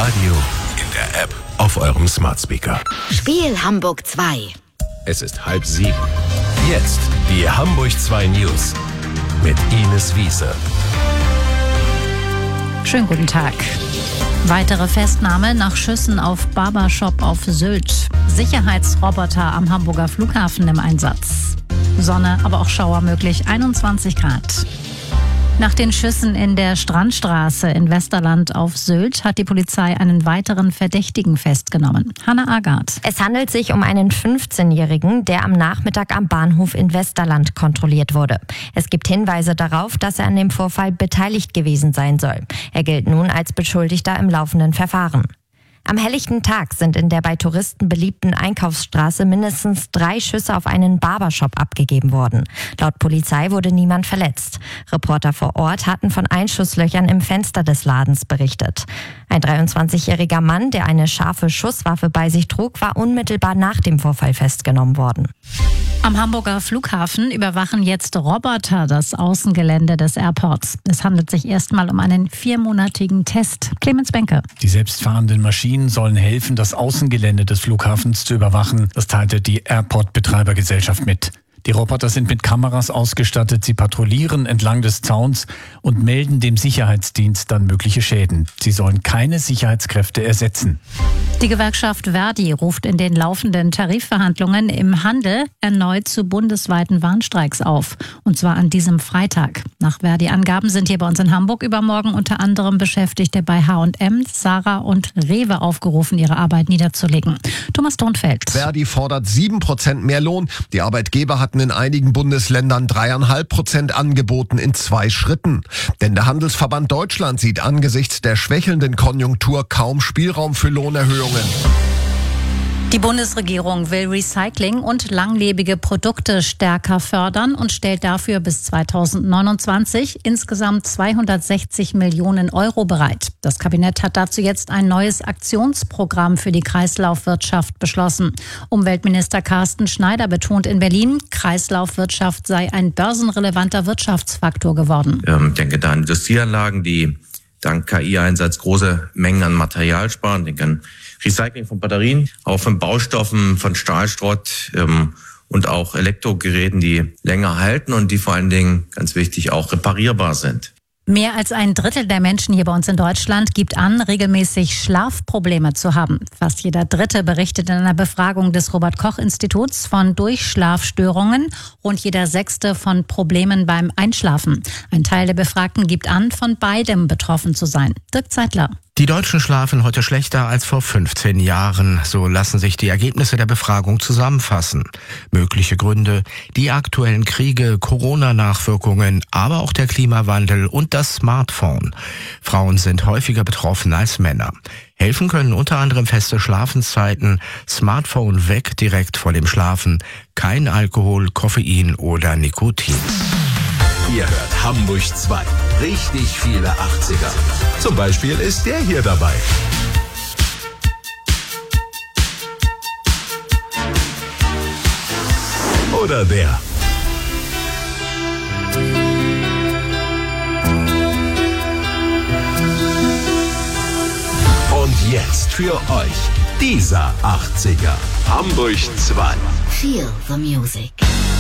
Radio, in der App, auf eurem Smart Speaker. Spiel Hamburg 2. Es ist 6:30. Jetzt die Hamburg 2 News mit Ines Wiese. Schönen guten Tag. Weitere Festnahme nach Schüssen auf Barbershop auf Sylt. Sicherheitsroboter am Hamburger Flughafen im Einsatz. Sonne, aber auch Schauer möglich, 21 Grad. Nach den Schüssen in der Strandstraße in Westerland auf Sylt hat die Polizei einen weiteren Verdächtigen festgenommen. Hanna Agard. Es handelt sich um einen 15-Jährigen, der am Nachmittag am Bahnhof in Westerland kontrolliert wurde. Es gibt Hinweise darauf, dass er an dem Vorfall beteiligt gewesen sein soll. Er gilt nun als Beschuldigter im laufenden Verfahren. Am helllichten Tag sind in der bei Touristen beliebten Einkaufsstraße mindestens 3 Schüsse auf einen Barbershop abgegeben worden. Laut Polizei wurde niemand verletzt. Reporter vor Ort hatten von Einschusslöchern im Fenster des Ladens berichtet. Ein 23-jähriger Mann, der eine scharfe Schusswaffe bei sich trug, war unmittelbar nach dem Vorfall festgenommen worden. Am Hamburger Flughafen überwachen jetzt Roboter das Außengelände des Airports. Es handelt sich erstmal um einen 4-monatigen Test. Clemens Benke. Die selbstfahrenden Maschinen sollen helfen, das Außengelände des Flughafens zu überwachen. Das teilte die Airport-Betreibergesellschaft mit. Die Roboter sind mit Kameras ausgestattet. Sie patrouillieren entlang des Zauns und melden dem Sicherheitsdienst dann mögliche Schäden. Sie sollen keine Sicherheitskräfte ersetzen. Die Gewerkschaft Verdi ruft in den laufenden Tarifverhandlungen im Handel erneut zu bundesweiten Warnstreiks auf. Und zwar an diesem Freitag. Nach Verdi-Angaben sind hier bei uns in Hamburg übermorgen unter anderem Beschäftigte bei H&M, Zara und Rewe aufgerufen, ihre Arbeit niederzulegen. Thomas Thunfeld. Verdi fordert 7% mehr Lohn. Die Arbeitgeber hatten in einigen Bundesländern 3,5% angeboten in 2 Schritten. Denn der Handelsverband Deutschland sieht angesichts der schwächelnden Konjunktur kaum Spielraum für Lohnerhöhungen. Die Bundesregierung will Recycling und langlebige Produkte stärker fördern und stellt dafür bis 2029 insgesamt 260 Millionen Euro bereit. Das Kabinett hat dazu jetzt ein neues Aktionsprogramm für die Kreislaufwirtschaft beschlossen. Umweltminister Carsten Schneider betont in Berlin, Kreislaufwirtschaft sei ein börsenrelevanter Wirtschaftsfaktor geworden. Ich denke da an Industrieanlagen, die dank KI-Einsatz große Mengen an Material sparen. Ich denke an Recycling von Batterien, auch von Baustoffen, von Stahlschrott und auch Elektrogeräten, die länger halten und die vor allen Dingen, ganz wichtig, auch reparierbar sind. Mehr als 1/3 der Menschen hier bei uns in Deutschland gibt an, regelmäßig Schlafprobleme zu haben. Fast jeder Dritte berichtet in einer Befragung des Robert-Koch-Instituts von Durchschlafstörungen, rund jeder 6. von Problemen beim Einschlafen. Ein Teil der Befragten gibt an, von beidem betroffen zu sein. Dirk Zeitler. Die Deutschen schlafen heute schlechter als vor 15 Jahren. So lassen sich die Ergebnisse der Befragung zusammenfassen. Mögliche Gründe: die aktuellen Kriege, Corona-Nachwirkungen, aber auch der Klimawandel und das Smartphone. Frauen sind häufiger betroffen als Männer. Helfen können unter anderem feste Schlafenszeiten, Smartphone weg direkt vor dem Schlafen, kein Alkohol, Koffein oder Nikotin. Ihr hört Hamburg 2. Richtig viele 80er. Zum Beispiel ist der hier dabei. Oder der. Und jetzt für euch dieser 80er. Hamburg 2. Feel the music.